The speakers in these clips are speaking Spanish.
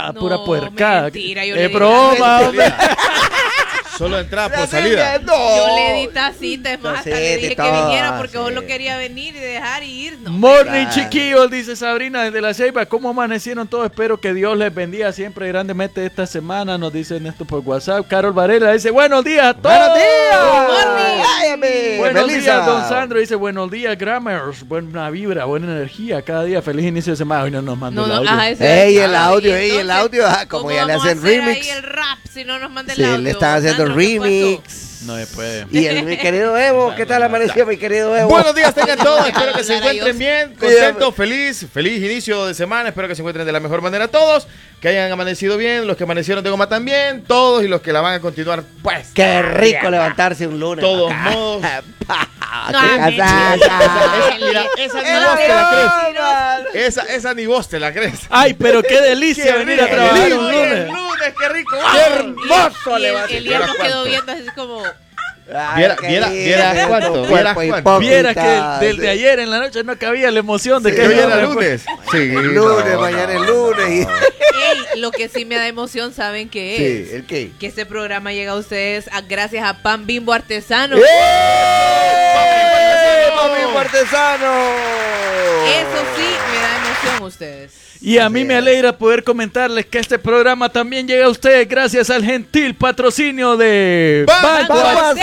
a pura puercada. Mentira, yo Es broma, hombre. Solo entrada por salida. Yo le di tacita, es más, hasta le dije que todo, viniera porque sí. vos lo quería venir y dejar y ir. No, Morning, chiquillos, dice Sabrina desde La Ceiba. ¿Cómo amanecieron todos? Espero que Dios les bendiga siempre grandemente esta semana. Nos dicen esto por WhatsApp. Carol Varela dice, buenos días a todos. ¡Buenos días! Morning. ¡Ay, Buenos Melissa! días, don Sandro. Dice, buenos días, Grammars. Buena vibra, buena energía. Cada día, feliz inicio de semana. Hoy no nos manda el audio. Ey, el audio, como ¿cómo ya le vamos a hacen hacer remix? ahí el rap si no nos manda el Sí, audio? le están haciendo Sandro, ¿qué remix. No se puede. Y mi querido Evo, ¿qué tal amaneció, mi querido Evo? Buenos días tengan todos, espero que se Hablar a encuentren ellos. bien, contentos, feliz inicio de semana, espero que se encuentren de la mejor manera todos, que hayan amanecido bien, los que amanecieron de goma también, todos y los que la van a continuar, pues. Qué rico levantarse un lunes. Todos acá. modos. No, Mira, esa ni vos te la crees. Esa ni vos te la crees. Ay, pero qué delicia venir a trabajar un lunes. El lunes, qué rico. ¡Qué hermoso Y levantarse! Elías nos quedó viendo así como... Vieras cuánto. Vieras que del de ayer en la noche no cabía la emoción de Que que hoy era lunes. Sí, El lunes, mañana es lunes. Ey, lo que sí me da emoción, ¿saben qué es? Sí, ¿el qué? Que este programa llega a ustedes gracias a Pan Bimbo Artesano. ¡Eh! ¡Mami artesano! Eso sí me da emoción ustedes. Y a mí me alegra poder comentarles que este programa también llega a ustedes gracias al gentil patrocinio de Banco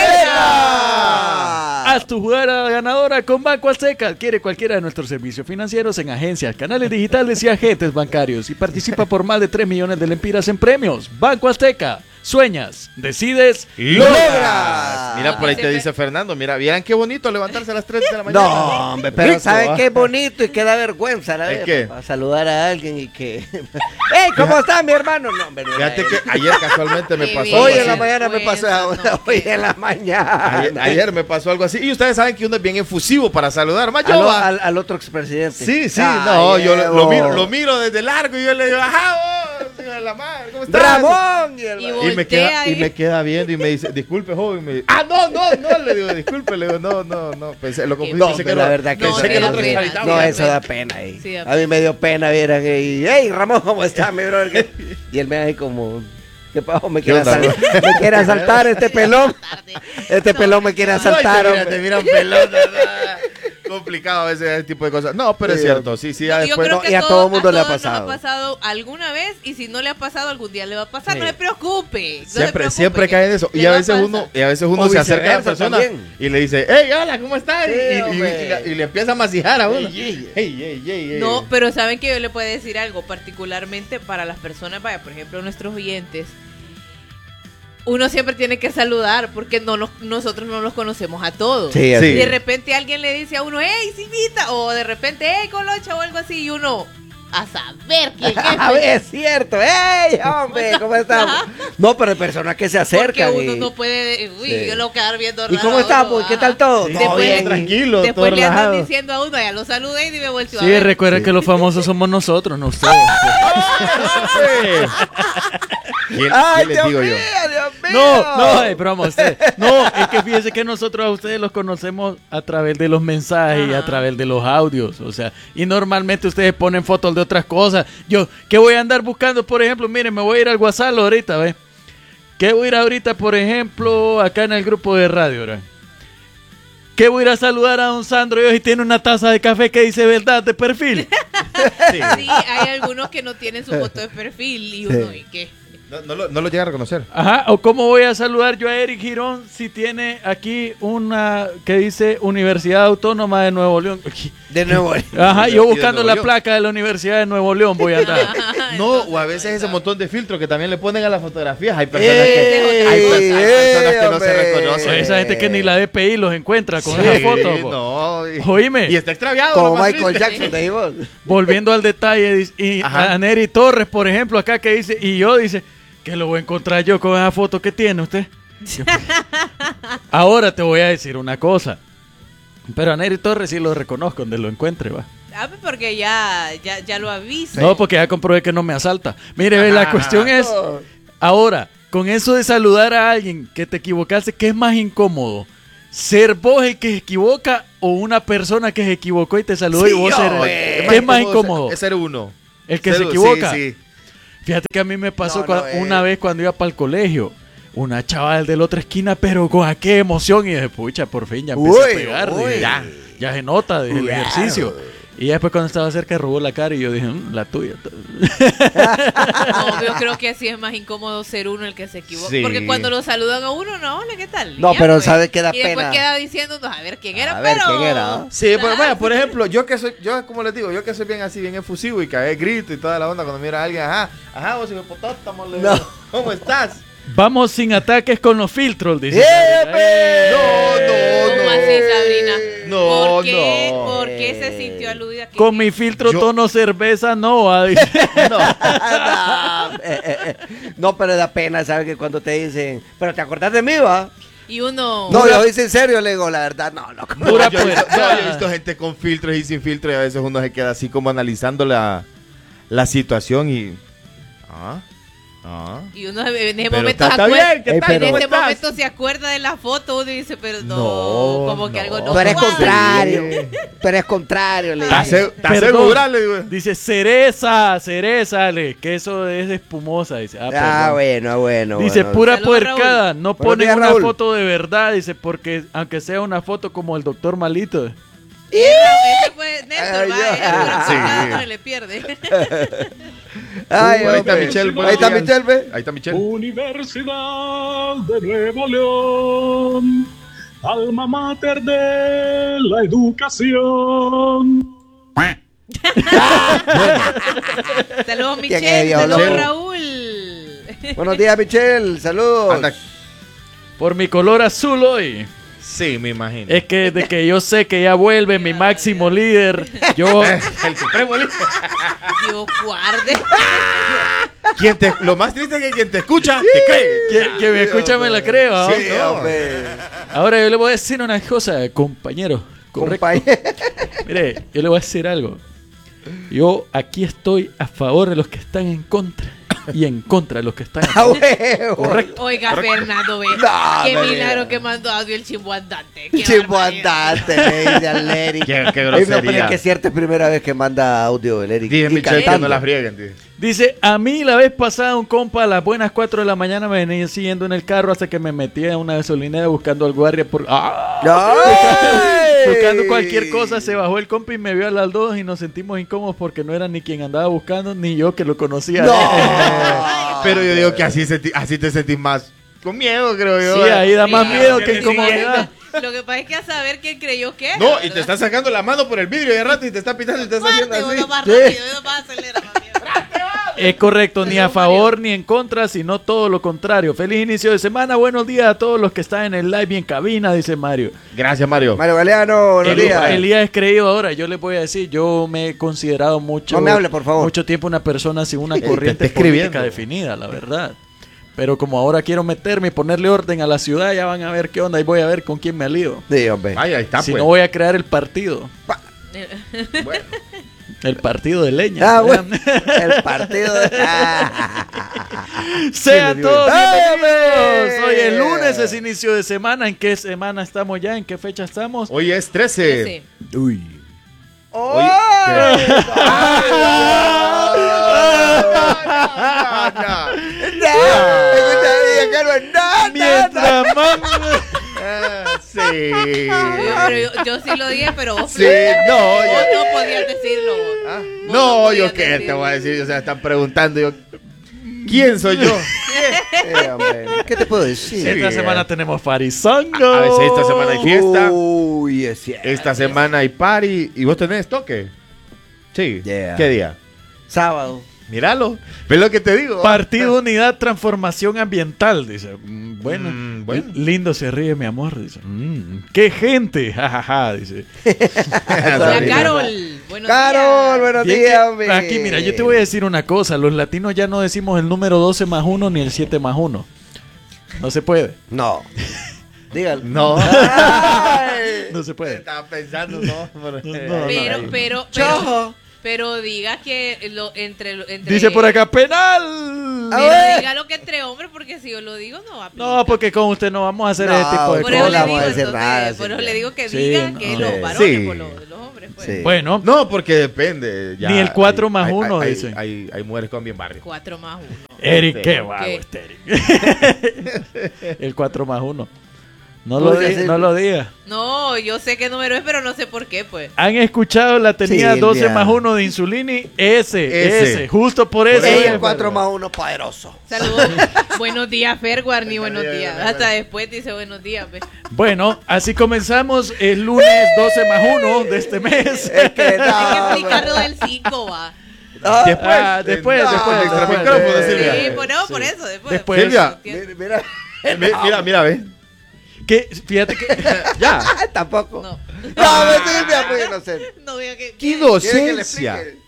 Azteca. Haz tu jugada ganadora con Banco Azteca. Adquiere cualquiera de nuestros servicios financieros en agencias, canales digitales y agentes bancarios y participa por más de 3 millones de lempiras en premios. Banco Azteca. Sueñas, decides, ¡Logras! Mira, por ahí te dice Fernando, mira, vieran qué bonito levantarse a las 3 de la mañana. No, hombre, pero Rico, ¿saben ¿ah? qué bonito y qué da vergüenza? La ¿Es verdad, qué? para saludar a alguien y que... ¡Ey, ¿cómo está mi hermano? No, hombre, no, Fíjate que ayer casualmente me Qué pasó bien. algo hoy así. en la mañana me pasó, No, hoy en la mañana. Ayer me pasó algo así. Y ustedes saben que uno es bien efusivo para saludar. Más yo Al, va. al otro expresidente. Sí, Ay, no, yo Evo. lo miro desde largo y yo le digo, ajá, vos, hijo de la madre, ¿cómo estás? Ramón. Y Y me queda viendo y me dice, disculpe, joven. No, le digo, disculpe, le digo, no, pensé, lo confundí, No, pensé pero que la verdad que No, pensé sí que da otro pena. extraditado. No, Sí, eso da pena ahí. Sí, da A mí me dio pena, vieran. Y, hey, Ramón, ¿cómo está, mi brother? Y él me hace como... ¿Qué pasó? Me quiere onda, asaltar este pelón. Este pelón me quiere asaltar. Ay, hombre. te miran pelón, ¿verdad? Complicado a veces ese tipo de cosas. No, pero es Sí, cierto, sí, ya Yo después. creo que y a todo mundo le ha todos nos pasado. ha pasado alguna vez y si no le ha pasado algún día le va a pasar. Sí. No se preocupe. No se Siempre, preocupe, siempre cae en eso. le Y a va veces pasar. uno O se acerca a la viceversa persona también. y le dice, hey, hola, ¿cómo estás? Sí, hombre. Y le empieza a masijar a uno. Ey, No, pero saben que yo le puedo decir algo, particularmente para las personas, vaya, por ejemplo, nuestros oyentes. Uno siempre tiene que saludar porque nosotros no los conocemos a todos. Sí, así. Y de repente alguien le dice a uno, hey, Silvita, o de repente, hey, Colocha, o algo así, y uno, a saber quién es. A ver, es cierto. ¡Ey, hombre! ¿Cómo estamos? No, pero hay personas que se Porque acercan. uno y... no puede, Sí. yo lo voy a quedar viendo raro. ¿Y cómo a estamos? uno, ¿Qué tal todo? Sí, Todo después- bien. tranquilo, Después todo le andan relajado. diciendo a uno, ya lo saludé y me volteó a Sí, ver. recuerda que los famosos somos nosotros, no ustedes. ¿Quién ¡Ay, les Dios digo mío, yo? Dios mío! No, broma, usted. No, es que fíjese que nosotros a ustedes los conocemos a través de los mensajes y a través de los audios, o sea, y normalmente ustedes ponen fotos de otras cosas. Yo, ¿qué voy a andar buscando? Por ejemplo, miren, me voy a ir al WhatsApp ahorita, ¿ves? ¿Qué voy a ir ahorita, por ejemplo, acá en el grupo de radio, ¿verdad? ¿Qué voy a ir a saludar a don Sandro y hoy tiene una taza de café que dice verdad de perfil? Sí. Sí, hay algunos que no tienen su foto de perfil y uno, ¿y qué? No lo llega a reconocer. Ajá, o cómo voy a saludar yo a Eric Girón si tiene aquí una que dice Universidad Autónoma de Nuevo León. De nuevo. Ajá, ¿Y yo de buscando Nuevo la León? placa de la Universidad de Nuevo León voy a andar. No, o a veces ese montón de filtros que también le ponen a las fotografías. Hay ¡Ey! personas hay personas que no se hombre! reconocen. Esa gente que ni la DPI los encuentra con Sí, esa foto. po. no. Oíme. Y está extraviado. Como lo más Michael triste. Jackson, te digo. Volviendo al detalle, y Ajá. a Neri Torres, por ejemplo, acá que dice, y yo dice, que lo voy a encontrar yo con esa foto que tiene usted. Ahora te voy a decir una cosa. Pero a Neri Torres sí lo reconozco donde lo encuentre, va. Ah, pues porque ya lo avisa. No, porque ya comprobé que no me asalta. Mire, ve, la cuestión es, ahora, con eso de saludar a alguien que te equivocaste, ¿qué es más incómodo? ¿Ser vos el que se equivoca o una persona que se equivocó y te saludó y vos ser... hombre. ¿Qué es más incómodo? Es ser uno. El que Ser- se equivoca. Sí, sí. Fíjate que a mí me pasó No, una vez cuando iba para el colegio. Una chaval de la otra esquina, pero con qué emoción. Y dije, pucha, por fin ya empecé a pegar. Dije, ya se nota desde el ejercicio. Y después cuando estaba cerca robó la cara y yo dije, la tuya. No, yo creo que así es más incómodo ser uno el que se equivoca. Sí. Porque cuando lo saludan a uno, no, hola, ¿qué tal? No, Ya, pero pues. ¿sabe qué da Y después pena? queda diciéndonos, a ver quién era, A ver, pero... ¿quién era? Sí, pues, bueno, por ejemplo, yo como les digo, yo que soy bien así, bien efusivo y que a grito y toda la onda cuando mira a alguien, ajá, vos hijo de potástamo, le digo, No. ¿cómo estás? Vamos sin ataques con los filtros, dice. ¿Cómo así, Sabrina? No, ¿Por qué? no. ¿Por qué se sintió aludida? Con mi filtro Yo- tono cerveza no. Dice. No, pero da pena, ¿sabes? Que cuando te dicen, pero te acordás de mí, ¿va? Y uno... No, lo dice en serio, le digo, la verdad, no. Pura yo, he visto, puercada. yo he visto gente con filtros y sin filtros y a veces uno se queda así como analizando la situación y... Y uno en ese Pero momento está se acuerda- bien, ¿qué tal? en ¿Cómo ese estás? momento se acuerda de la foto uno y dice, pero no, No, como que algo no Tú eres cuadra. contrario. Tú eres contrario, le ¿Estás digo. Perdón. segura? Le digo. Dice cereza, queso es espumosa. Dice, perdón. Bueno. Dice bueno. pura Saludos, puercada, no Buenos ponen días, una Raúl. foto de verdad, dice, porque aunque sea una foto como el doctor Malito. Ese fue Néstor, Ay, va, Dios. ella pura Sí. puercada, no le pierde. Ay, Ahí está hombre. Michelle. buenos Ahí está días. Michelle, ve. Ahí está Michelle. Universidad de Nuevo León, alma mater de la educación. Saludos, ¿Quién es, Michelle. diablo? Saludos, Raúl. Buenos días, Michelle. Saludos. Anda. Por mi color azul hoy. Sí, me imagino. Es que de que yo sé que ya vuelve mi máximo líder, yo El supremo líder. Dios guarde. Lo más triste es que quien te escucha te cree. que me escucha me la creo. ¿ah? Sí, Hombre. Ahora yo le voy a decir una cosa, compañero. Correcto. Compañero. Mire, yo le voy a decir algo. Yo aquí estoy a favor de los que están en contra y en contra de los que están a Ah, favor. huevo. Correcto. Oiga, Fernando, ve. No, Qué hombre. milagro que mandó audio el chimbo andante. Qué Chimbo barbaridad. andante, me dice al Eric. Qué Ey, no, grosería. pero es que es cierto, es primera vez que manda audio el Eric. Dije Y Michelle que cantando. no la frieguen, tío. Dice, a mí la vez pasada un compa a las buenas 4 de la mañana me venía siguiendo en el carro hasta que me metí en una gasolinera buscando al guardia por... ¡Ah! ¡Ay! Buscando cualquier cosa, se bajó el compa y me vio a las dos y nos sentimos incómodos porque no era ni quien andaba buscando ni yo que lo conocía. No. Pero yo digo que así te sentís más con miedo, creo yo. Sí, ahí da más Sí, miedo sí, que sí, incomodidad. Lo que pasa es que a saber quién creyó que era. No, y ¿verdad? te está sacando la mano por el vidrio de rato y te está pitando y te está haciendo Guarde, así. uno más Sí. rápido, uno más acelera, más bien. Es correcto, ni a Saludos, favor Mario. ni en contra, sino todo lo contrario. Feliz inicio de semana, buenos días a todos los que están en el live y en cabina, dice Mario. Gracias, Mario. Mario Galeano, buenos días. Elías es creído ahora, yo les voy a decir, yo me he considerado mucho, No me hable, por favor. mucho tiempo una persona sin una Te corriente está escribiendo. política definida, la verdad. Pero como ahora quiero meterme y ponerle orden a la ciudad, ya van a ver qué onda y voy a ver con quién me alío. Sí, hombre. Ay, ahí está, Si pues. no voy a crear el partido, Bueno. el partido de leña. Ah, bueno. El partido de... Sean Sí, todos ¡Ay, bienvenidos. hombre! Hoy es lunes, es inicio de semana. ¿En qué semana estamos ya? ¿En qué fecha estamos? Hoy es 13. Sí. Uy. Oye, Mientras más... Sí. Pero yo sí lo dije, pero vos, Sí, no, vos yo- no podías decirlo. Ah, Vos no, yo podías qué te decirlo. voy a decir, o sea, están preguntando yo, ¿quién soy yo? ¿Qué te puedo decir? Esta Sí, semana tenemos farizongo. A veces esta semana hay fiesta, Uy, es cierto. esta semana hay party, ¿y vos tenés toque? Sí. Yeah. ¿Qué día? Sábado. Míralo, ¿ves lo que te digo? Partido Unidad Transformación Ambiental, dice. Bueno, bueno. lindo se ríe mi amor, dice. ¡Qué gente! Jajaja, dice. Hola, Carol. Buenos Carol, días. buenos Bien días, que- hombre. aquí, mira, yo te voy a decir una cosa. Los latinos ya no decimos el número 12 más 1 ni el 7 más 1. No se puede. No. Dígalo. No. Ay. No se puede. Estaba pensando, no. Pero diga que entre Dice por acá, penal. Pero ver. diga lo que entre hombres, porque si yo lo digo, no va a No, porque con usted no vamos a hacer No, ese tipo de Por eso ¿cómo le la cosas. digo, vamos a decir entonces, nada, por eso señor? le digo que Sí, diga no. que los Sí. varones Sí. por los hombres. pues. Sí. Bueno, No, porque depende. Ya, Ni el 4 más hay- 1, hay- dicen. Hay mujeres con bien barrio. 4 más 1. Eric, qué ¿Qué? vago ¿Qué? este Eric. El 4 más 1. No lo, Podría di- ser. no lo diga. No, yo sé qué número es, pero no sé por qué, pues. Han escuchado la tenía Silvia. 12 más 1 de Insulini. Ese. Ese. Justo por eso. Ey, eso. el 4 más 1 poderoso. Saludos. Buenos días, Ferguarni, buenos Buenos días. días. Hasta después dice buenos días, pues. Bueno, así comenzamos el lunes 12 más 1 de este mes. Es que Hay que no, explicarlo del 5, va. no. Después, No, después. extra después. micrófono, Silvia. Sí, por eso, después. Después. Silvia. Mira, Mira, ve. Que, fíjate que Ya. tampoco. No. No, Silvia, pues no sé. No diga que. ¡Qué ¿Quiere que le docencia! explique?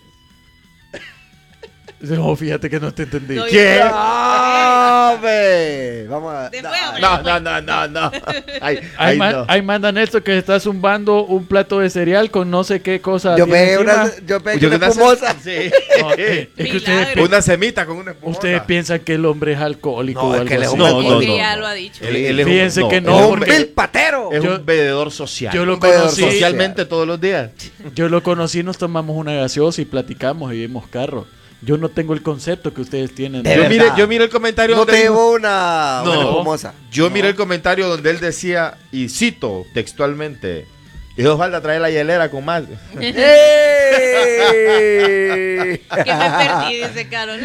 no, fíjate que no te entendí. No, ¿Qué? No, hombre. Vamos a. Después, hombre. No. Ay, Ahí, no. ahí manda Néstor que está zumbando un plato de cereal con no sé qué cosa. Yo tiene pegué encima. una espumosa. Sí. No, es que ustedes, Milagro. Una semita con una espumosa. ustedes piensan que el hombre es alcohólico No, o es algo que él es así. un No, no, Porque no. ya no. lo ha dicho. Él es un- Fíjense que no, es un porque- be- ¡Mil patero! Es Yo- un vendedor social. Yo lo Un vendedor conocí, social. Socialmente todos los días. yo lo conocí, nos tomamos una gaseosa y platicamos y vimos carro. Yo no tengo el concepto que ustedes tienen. De Yo verdad. miré el comentario No donde te dijo- llevo una No. espumosa. Yo miré el comentario donde él decía, y cito textualmente, y Osvaldo trae la hielera con más. ¡Ey! Que me perdí, dice Carol.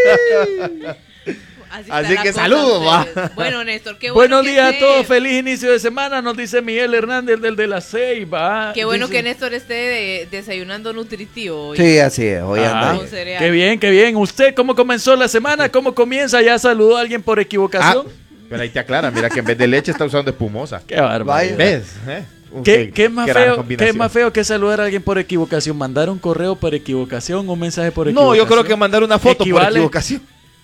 está Así la que cosa, saludos, ustedes. va. Bueno, Néstor, qué bueno. Buenos que días a esté- todos, feliz inicio de semana, nos dice Miguel Hernández del de la Ceiba. Qué bueno Dice- que Néstor esté desayunando nutritivo hoy. Sí, así es. Hoy Ah, anda. Con cereal. qué bien, qué bien. ¿Usted cómo comenzó la semana? ¿Cómo comienza? ¿Ya saludó a alguien por Ah, equivocación? pero ahí te aclara, mira que en vez de leche está usando espumosa. Qué bárbaro. Vaya. ¿Ves? ¿Qué es más rara feo, combinación. ¿Qué es más feo que saludar a alguien por equivocación? ¿Mandar un correo por equivocación o un mensaje por No, equivocación? yo creo que mandar una foto por Equivale. equivocación.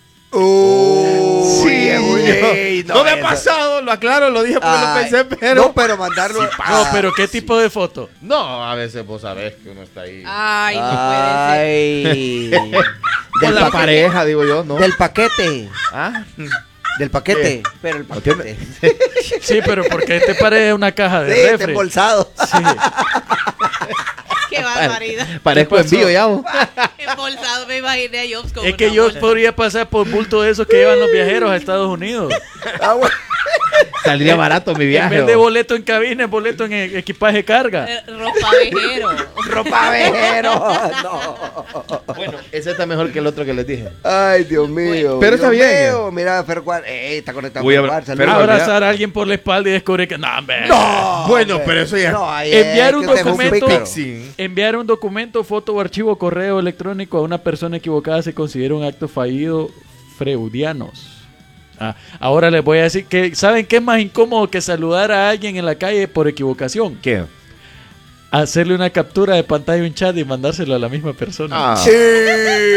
Uy, Sí, güey, no me ha eso- pasado, lo aclaro, lo dije porque lo Ay, pensé, pero... No, pero mandarlo. No, pero ¿qué tipo de foto? No, a veces vos sabés que uno está ahí. Ay, no puede ser. Ay. Con del, la paquete, pareja, digo yo, ¿no? del paquete. Ah, Del paquete. Pero el ¿No tiene? paquete. Sí, pero porque te parece una caja de Sí, está refri. embolsado. Sí. Qué barbaridad. parezco ¿Qué pasó? envío ya, vos. Embolsado, me imaginé a Jobs con Es que una yo bolsa. podría pasar por bulto de esos que llevan los viajeros a Estados Unidos. Ah, bueno. Saldría barato mi viaje. En vez de vos. boleto en cabina, es boleto en equipaje carga. Ropa vejero. Ropa vejero. No. Bueno, ese está mejor que el otro que les dije. Ay, Dios mío. Pero está Dios bien. mío. Mira, Ferguar. Está conectado Voy a Ferguar, abra- saludos. Pero- Abrazar a alguien por la espalda y descubrir que... No, hombre. No. Bueno, hombre. pero eso ya- No, ahí Enviar es un que usted es documento- pícaro. Sí. Enviar un documento, foto o archivo, correo electrónico a una persona equivocada se considera un acto fallido freudianos. Ah, ahora les voy a decir que ¿saben qué es más incómodo que saludar a alguien en la calle por equivocación? ¿Qué? Hacerle una captura de pantalla a un chat y mandárselo a la misma persona. Ah. Sí.